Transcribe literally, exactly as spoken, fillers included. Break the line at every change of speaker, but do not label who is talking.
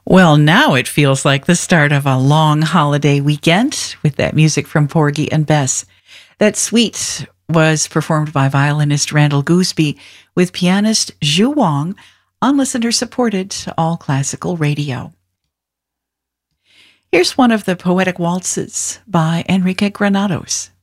Well, now it feels like the start of a long holiday weekend with that music from Porgy and Bess. That suite was performed by violinist Randall Gooseby with pianist Zhu Wang on listener-supported All Classical Radio. Here's one of the poetic waltzes by Enrique Granados.